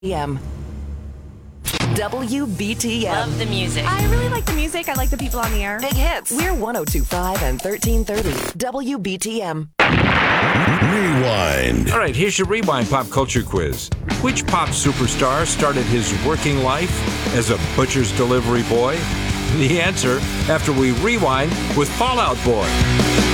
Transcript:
WBTM. WBTM. Love the music. I really like the music. I like the people on the air. Big hits. We're 1025 and 1330. WBTM. Rewind. All right, here's your Rewind pop culture quiz. Which pop superstar started his working life as a butcher's delivery boy? The answer after we rewind with Fall Out Boy.